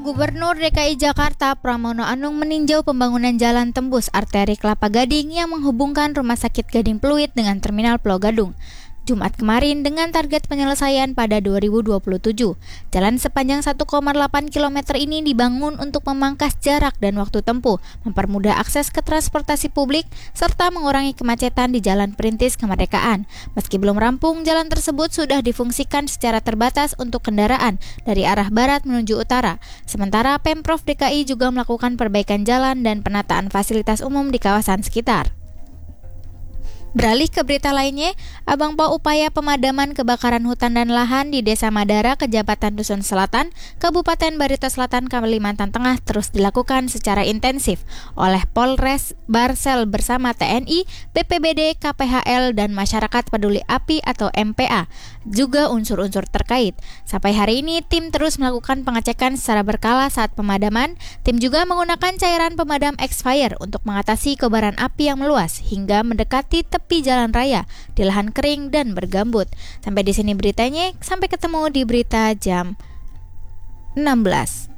Gubernur DKI Jakarta Pramono Anung meninjau pembangunan jalan tembus arteri Kelapa Gading yang menghubungkan Rumah Sakit Gading Pluit dengan Terminal Pulau Gadung Jumat kemarin dengan target penyelesaian pada 2027. Jalan sepanjang 1,8 km ini dibangun untuk memangkas jarak dan waktu tempuh, mempermudah akses ke transportasi publik, serta mengurangi kemacetan di Jalan Perintis Kemerdekaan. Meski belum rampung, jalan tersebut sudah difungsikan secara terbatas untuk kendaraan dari arah barat menuju utara. Sementara Pemprov DKI juga melakukan perbaikan jalan dan penataan fasilitas umum di kawasan sekitar. Beralih ke berita lainnya, Abang Po upaya pemadaman kebakaran hutan dan lahan di Desa Madara, Kejabatan Dusun Selatan, Kabupaten Barito Selatan, Kalimantan Tengah terus dilakukan secara intensif oleh Polres Barsel bersama TNI, BPBD, KPHL, dan Masyarakat Peduli Api atau MPA, juga unsur-unsur terkait. Sampai hari ini, tim terus melakukan pengecekan secara berkala saat pemadaman. Tim juga menggunakan cairan pemadam expired untuk mengatasi kobaran api yang meluas hingga mendekati tepi jalan raya di lahan kering dan bergambut. Sampai di sini beritanya, sampai ketemu di berita jam 16.